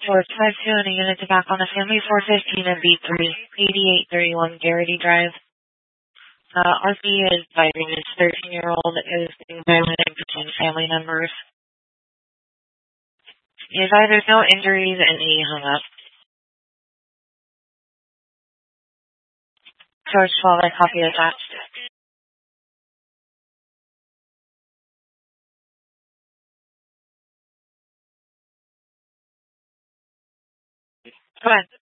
George 52 and a unit to back on the family 415 and B3, 8831 Garrity Drive. RP is driving his 13-year-old is being violated between family members. He advised there's no injuries and he hung up. George 12, I copy attached. Go ahead.